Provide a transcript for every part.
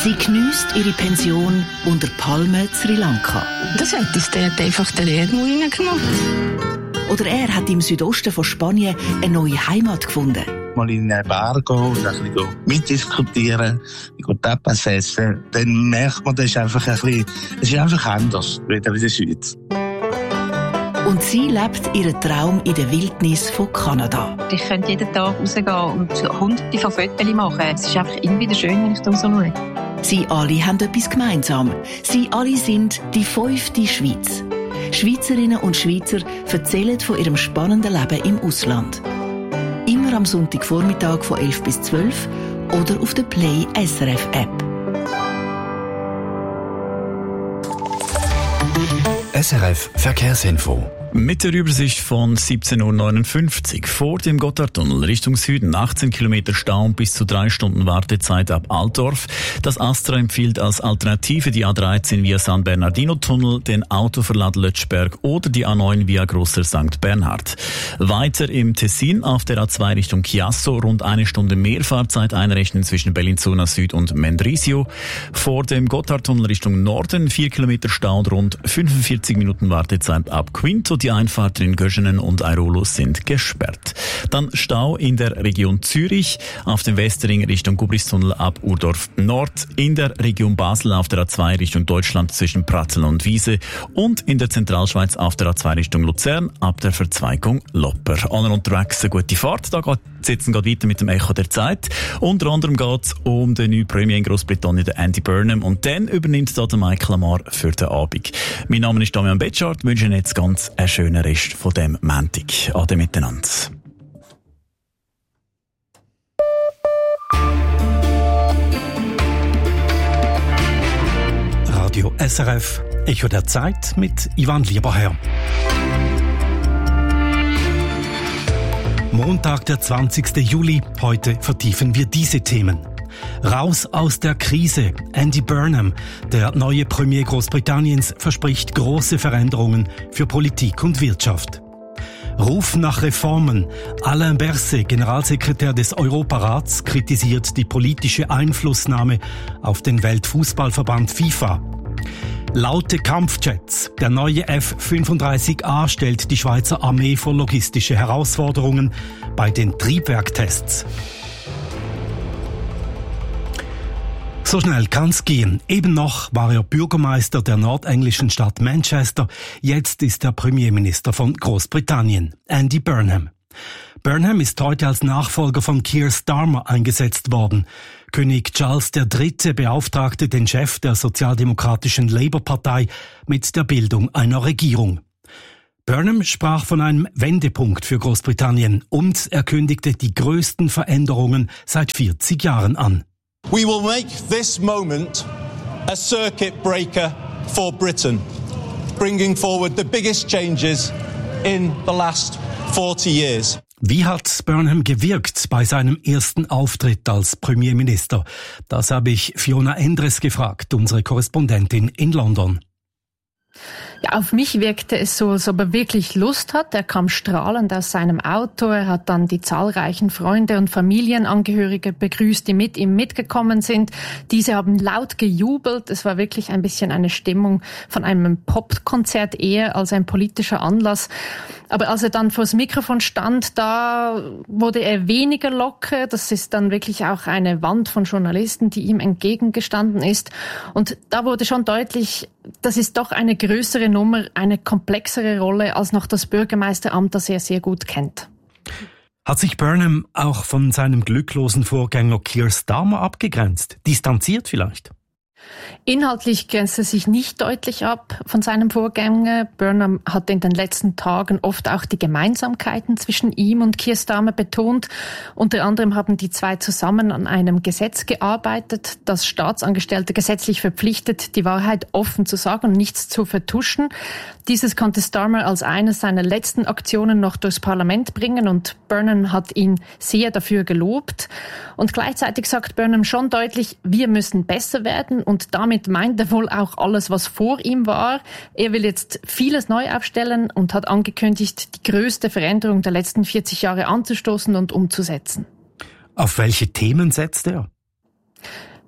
Sie geniesst ihre Pension unter Palmen Sri Lanka. Das hat uns dort einfach der Erdmut reingemacht. Oder er hat im Südosten von Spanien eine neue Heimat gefunden. Mal in eine Bar gehen und ein bisschen mitdiskutieren, Tapas essen, dann merkt man, das ist einfach ein bisschen, es ist einfach anders, wieder in der Schweiz. Und sie lebt ihren Traum in der Wildnis von Kanada. Ich könnte jeden Tag rausgehen und hunderte von Fotos machen. Es ist einfach immer wieder schön, wenn ich da so schaue. Sie alle haben etwas gemeinsam. Sie alle sind die 5. Schweiz. Schweizerinnen und Schweizer erzählen von ihrem spannenden Leben im Ausland. Immer am Sonntagvormittag von 11 bis 12 oder auf der Play SRF App. SRF Verkehrsinfo. Mit der Übersicht von 17.59 Uhr. Vor dem Gotthardtunnel Richtung Süden 18 Kilometer Stau und bis zu 3 Stunden Wartezeit ab Altdorf. Das ASTRA empfiehlt als Alternative die A13 via San Bernardino-Tunnel, den Autoverlad Lötschberg oder die A9 via Grosser St. Bernhard. Weiter im Tessin auf der A2 Richtung Chiasso rund 1 Stunde mehr Fahrzeit einrechnen zwischen Bellinzona Süd und Mendrisio. Vor dem Gotthardtunnel Richtung Norden 4 Kilometer Stau und rund 45 Minuten Wartezeit ab Quinto. Die Einfahrten in Göschenen und Airolo sind gesperrt. Dann Stau in der Region Zürich, auf dem Westring Richtung Gubristunnel ab Urdorf Nord, in der Region Basel auf der A2 Richtung Deutschland zwischen Pratzeln und Wiese und in der Zentralschweiz auf der A2 Richtung Luzern ab der Verzweigung Lopper. Alle unterwegs eine gute Fahrt. Da geht es jetzt weiter mit dem Echo der Zeit. Unter anderem geht es um den neuen Premier in Großbritannien, den Andy Burnham, und dann übernimmt da der Michael Lamar für den Abend. Mein Name ist Damian Betschart, wünsche Ihnen jetzt ganz einen schönen Rest von dem Montag. Ade miteinander. Radio SRF, Echo der Zeit mit Ivan Lieberherr. Montag, der 20. Juli. Heute vertiefen wir diese Themen. Raus aus der Krise. Andy Burnham, der neue Premier Großbritanniens, verspricht große Veränderungen für Politik und Wirtschaft. Ruf nach Reformen. Alain Berset, Generalsekretär des Europarats, kritisiert die politische Einflussnahme auf den Weltfußballverband FIFA. Laute Kampfjets. Der neue F-35A stellt die Schweizer Armee vor logistische Herausforderungen bei den Triebwerktests. So schnell kann's gehen. Eben noch war er Bürgermeister der nordenglischen Stadt Manchester. Jetzt ist er Premierminister von Großbritannien, Andy Burnham. Burnham ist heute als Nachfolger von Keir Starmer eingesetzt worden. König Charles III. Beauftragte den Chef der sozialdemokratischen Labour-Partei mit der Bildung einer Regierung. Burnham sprach von einem Wendepunkt für Großbritannien und er kündigte die größten Veränderungen seit 40 Jahren an. We will make this moment a circuit breaker for Britain, bringing forward the biggest changes in the last 40 years. Wie hat Burnham gewirkt bei seinem ersten Auftritt als Premierminister? Das habe ich Fiona Endres gefragt, unsere Korrespondentin in London. Ja, auf mich wirkte es so, als ob er wirklich Lust hat. Er kam strahlend aus seinem Auto. Er hat dann die zahlreichen Freunde und Familienangehörige begrüßt, die mit ihm mitgekommen sind. Diese haben laut gejubelt. Es war wirklich ein bisschen eine Stimmung von einem Popkonzert eher als ein politischer Anlass. Aber als er dann vor das Mikrofon stand, da wurde er weniger locker. Das ist dann wirklich auch eine Wand von Journalisten, die ihm entgegengestanden ist. Und da wurde schon deutlich, das ist doch eine größere Nummer, eine komplexere Rolle als noch das Bürgermeisteramt, das er sehr gut kennt. Hat sich Burnham auch von seinem glücklosen Vorgänger Keir Starmer abgegrenzt? Distanziert vielleicht? Inhaltlich grenzt er sich nicht deutlich ab von seinem Vorgänger. Burnham hat in den letzten Tagen oft auch die Gemeinsamkeiten zwischen ihm und Keir Starmer betont. Unter anderem haben die zwei zusammen an einem Gesetz gearbeitet, das Staatsangestellte gesetzlich verpflichtet, die Wahrheit offen zu sagen und nichts zu vertuschen. Dieses konnte Starmer als eine seiner letzten Aktionen noch durchs Parlament bringen und Burnham hat ihn sehr dafür gelobt. Und gleichzeitig sagt Burnham schon deutlich, wir müssen besser werden und damit meint er wohl auch alles, was vor ihm war. Er will jetzt vieles neu aufstellen und hat angekündigt, die größte Veränderung der letzten 40 Jahre anzustoßen und umzusetzen. Auf welche Themen setzt er?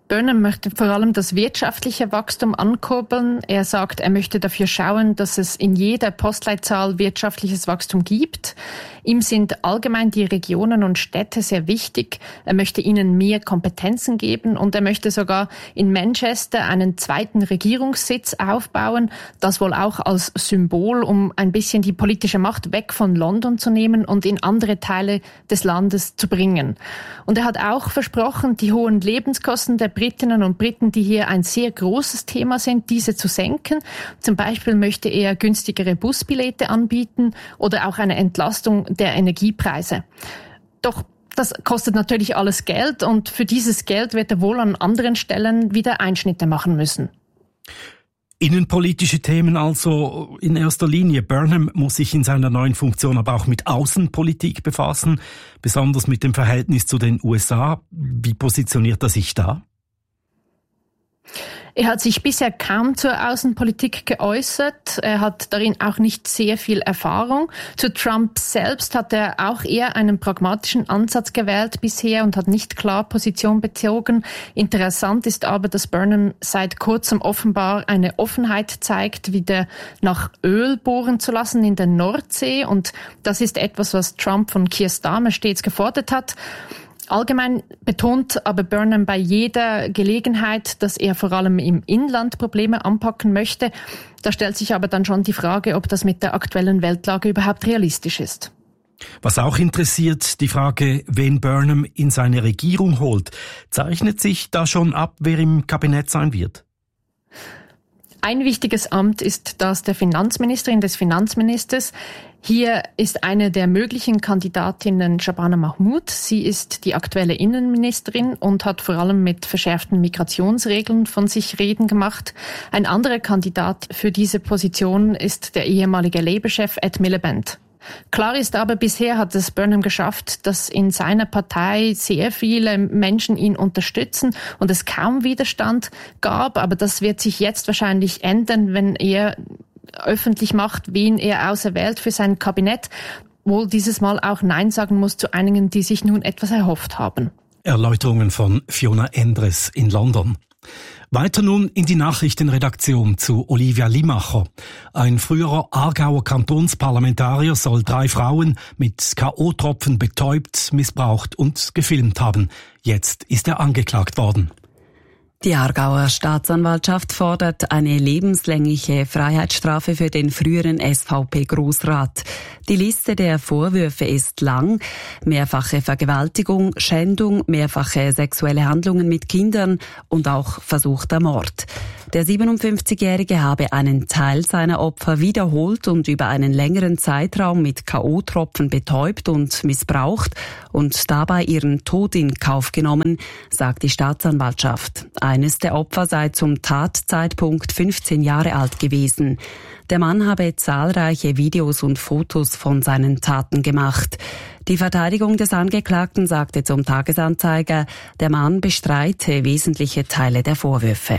Burnham möchte vor allem das wirtschaftliche Wachstum ankurbeln. Er sagt, er möchte dafür schauen, dass es in jeder Postleitzahl wirtschaftliches Wachstum gibt. Ihm sind allgemein die Regionen und Städte sehr wichtig. Er möchte ihnen mehr Kompetenzen geben und er möchte sogar in Manchester einen zweiten Regierungssitz aufbauen. Das wohl auch als Symbol, um ein bisschen die politische Macht weg von London zu nehmen und in andere Teile des Landes zu bringen. Und er hat auch versprochen, die hohen Lebenskosten der Britinnen und Briten, die hier ein sehr großes Thema sind, diese zu senken. Zum Beispiel möchte er günstigere Busbillette anbieten oder auch eine Entlastung der Energiepreise. Doch das kostet natürlich alles Geld und für dieses Geld wird er wohl an anderen Stellen wieder Einschnitte machen müssen. Innenpolitische Themen also in erster Linie. Burnham muss sich in seiner neuen Funktion aber auch mit Außenpolitik befassen, besonders mit dem Verhältnis zu den USA. Wie positioniert er sich da? Er hat sich bisher kaum zur Außenpolitik geäußert. Er hat darin auch nicht sehr viel Erfahrung. Zu Trump selbst hat er auch eher einen pragmatischen Ansatz gewählt bisher und hat nicht klar Position bezogen. Interessant ist aber, dass Burnham seit kurzem offenbar eine Offenheit zeigt, wieder nach Öl bohren zu lassen in der Nordsee. Und das ist etwas, was Trump von Keir Starmer stets gefordert hat. Allgemein betont aber Burnham bei jeder Gelegenheit, dass er vor allem im Inland Probleme anpacken möchte. Da stellt sich aber dann schon die Frage, ob das mit der aktuellen Weltlage überhaupt realistisch ist. Was auch interessiert, die Frage, wen Burnham in seine Regierung holt. Zeichnet sich da schon ab, wer im Kabinett sein wird? Ein wichtiges Amt ist das der Finanzministerin, des Finanzministers. Hier ist eine der möglichen Kandidatinnen Shabana Mahmood. Sie ist die aktuelle Innenministerin und hat vor allem mit verschärften Migrationsregeln von sich reden gemacht. Ein anderer Kandidat für diese Position ist der ehemalige Labour-Chef Ed Miliband. Klar ist aber, bisher hat es Burnham geschafft, dass in seiner Partei sehr viele Menschen ihn unterstützen und es kaum Widerstand gab. Aber das wird sich jetzt wahrscheinlich ändern, wenn er öffentlich macht, wen er auserwählt für sein Kabinett. Wohl dieses Mal auch Nein sagen muss zu einigen, die sich nun etwas erhofft haben. Erläuterungen von Fiona Endres in London. Weiter nun in die Nachrichtenredaktion zu Olivia Limacher. Ein früherer Aargauer Kantonsparlamentarier soll 3 Frauen mit K.O.-Tropfen betäubt, missbraucht und gefilmt haben. Jetzt ist er angeklagt worden. Die Aargauer Staatsanwaltschaft fordert eine lebenslängliche Freiheitsstrafe für den früheren SVP-Grossrat. Die Liste der Vorwürfe ist lang. Mehrfache Vergewaltigung, Schändung, mehrfache sexuelle Handlungen mit Kindern und auch versuchter Mord. Der 57-Jährige habe einen Teil seiner Opfer wiederholt und über einen längeren Zeitraum mit K.O.-Tropfen betäubt und missbraucht und dabei ihren Tod in Kauf genommen, sagt die Staatsanwaltschaft. Eines der Opfer sei zum Tatzeitpunkt 15 Jahre alt gewesen. Der Mann habe zahlreiche Videos und Fotos von seinen Taten gemacht. Die Verteidigung des Angeklagten sagte zum Tagesanzeiger, der Mann bestreite wesentliche Teile der Vorwürfe.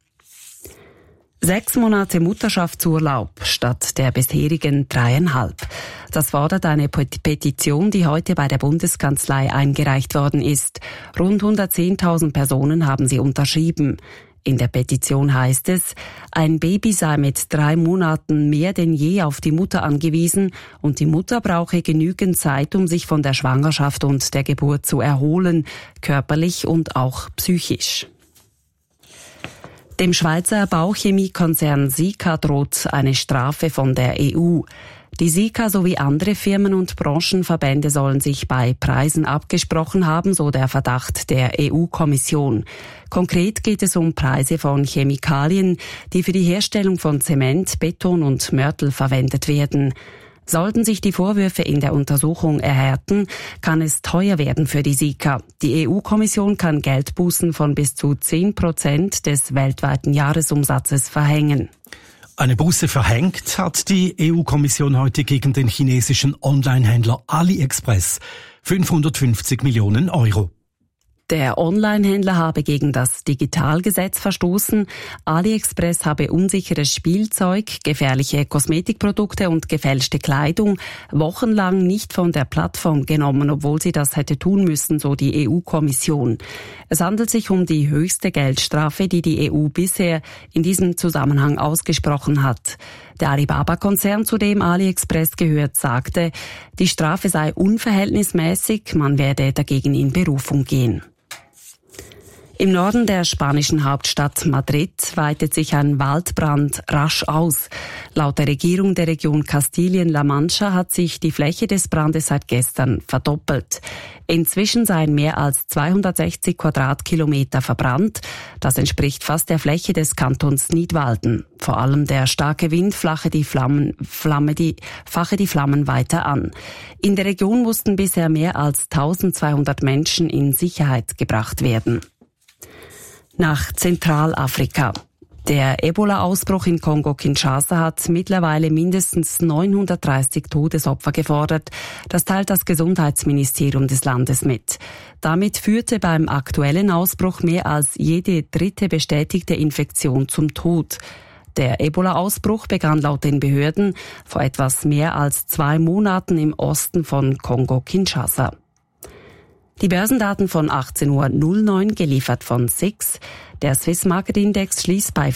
6 Monate Mutterschaftsurlaub statt der bisherigen 3,5. Das fordert eine Petition, die heute bei der Bundeskanzlei eingereicht worden ist. Rund 110.000 Personen haben sie unterschrieben. In der Petition heißt es, ein Baby sei mit 3 Monaten mehr denn je auf die Mutter angewiesen und die Mutter brauche genügend Zeit, um sich von der Schwangerschaft und der Geburt zu erholen, körperlich und auch psychisch. Dem Schweizer Bauchemiekonzern Sika droht eine Strafe von der EU. Die Sika sowie andere Firmen und Branchenverbände sollen sich bei Preisen abgesprochen haben, so der Verdacht der EU-Kommission. Konkret geht es um Preise von Chemikalien, die für die Herstellung von Zement, Beton und Mörtel verwendet werden. Sollten sich die Vorwürfe in der Untersuchung erhärten, kann es teuer werden für die Sika. Die EU-Kommission kann Geldbußen von bis zu 10% des weltweiten Jahresumsatzes verhängen. Eine Buße verhängt hat die EU-Kommission heute gegen den chinesischen Online-Händler AliExpress. 550 Millionen Euro. Der Online-Händler habe gegen das Digitalgesetz verstoßen. AliExpress habe unsicheres Spielzeug, gefährliche Kosmetikprodukte und gefälschte Kleidung wochenlang nicht von der Plattform genommen, obwohl sie das hätte tun müssen, so die EU-Kommission. Es handelt sich um die höchste Geldstrafe, die die EU bisher in diesem Zusammenhang ausgesprochen hat. Der Alibaba-Konzern, zu dem AliExpress gehört, sagte, die Strafe sei unverhältnismäßig, man werde dagegen in Berufung gehen. Im Norden der spanischen Hauptstadt Madrid weitet sich ein Waldbrand rasch aus. Laut der Regierung der Region Kastilien-La Mancha hat sich die Fläche des Brandes seit gestern verdoppelt. Inzwischen seien mehr als 260 Quadratkilometer verbrannt. Das entspricht fast der Fläche des Kantons Nidwalden. Vor allem der starke Wind fache die Flammen weiter an. In der Region mussten bisher mehr als 1200 Menschen in Sicherheit gebracht werden. Nach Zentralafrika. Der Ebola-Ausbruch in Kongo-Kinshasa hat mittlerweile mindestens 930 Todesopfer gefordert. Das teilt das Gesundheitsministerium des Landes mit. Damit führte beim aktuellen Ausbruch mehr als jede dritte bestätigte Infektion zum Tod. Der Ebola-Ausbruch begann laut den Behörden vor etwas mehr als 2 Monaten im Osten von Kongo-Kinshasa. Die Börsendaten von 18.09 Uhr geliefert von SIX. Der Swiss Market Index schließt bei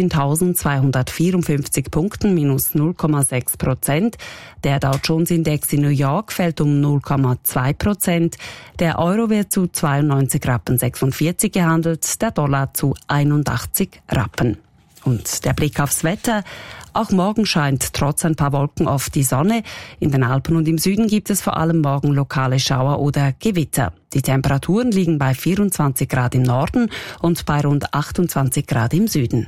14.254 Punkten minus 0,6%. Der Dow Jones Index in New York fällt um 0,2%. Der Euro wird zu 92,46 Rappen gehandelt, der Dollar zu 81 Rappen. Und der Blick aufs Wetter. Auch morgen scheint trotz ein paar Wolken oft die Sonne. In den Alpen und im Süden gibt es vor allem morgen lokale Schauer oder Gewitter. Die Temperaturen liegen bei 24 Grad im Norden und bei rund 28 Grad im Süden.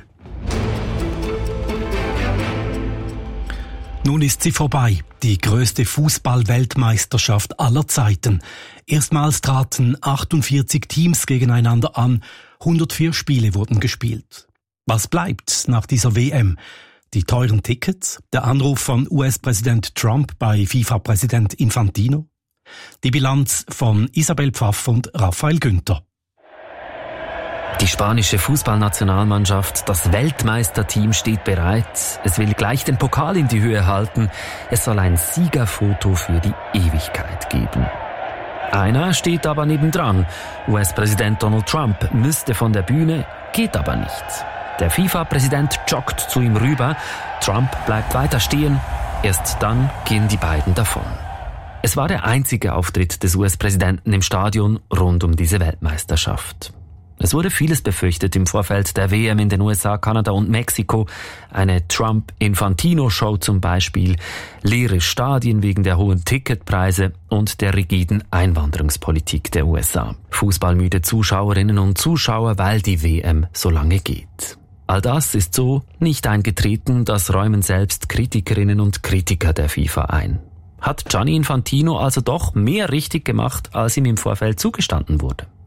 Nun ist sie vorbei, die größte Fußball-Weltmeisterschaft aller Zeiten. Erstmals traten 48 Teams gegeneinander an, 104 Spiele wurden gespielt. Was bleibt nach dieser WM? Die teuren Tickets? Der Anruf von US-Präsident Trump bei FIFA-Präsident Infantino? Die Bilanz von Isabel Pfaff und Raphael Günther. Die spanische Fußballnationalmannschaft, das Weltmeisterteam, steht bereit. Es will gleich den Pokal in die Höhe halten. Es soll ein Siegerfoto für die Ewigkeit geben. Einer steht aber nebendran. US-Präsident Donald Trump müsste von der Bühne, geht aber nicht. Der FIFA-Präsident joggt zu ihm rüber. Trump bleibt weiter stehen. Erst dann gehen die beiden davon. Es war der einzige Auftritt des US-Präsidenten im Stadion rund um diese Weltmeisterschaft. Es wurde vieles befürchtet im Vorfeld der WM in den USA, Kanada und Mexiko. Eine Trump-Infantino-Show zum Beispiel, leere Stadien wegen der hohen Ticketpreise und der rigiden Einwanderungspolitik der USA. Fußballmüde Zuschauerinnen und Zuschauer, weil die WM so lange geht. All das ist so nicht eingetreten, das räumen selbst Kritikerinnen und Kritiker der FIFA ein. Hat Gianni Infantino also doch mehr richtig gemacht, als ihm im Vorfeld zugestanden wurde?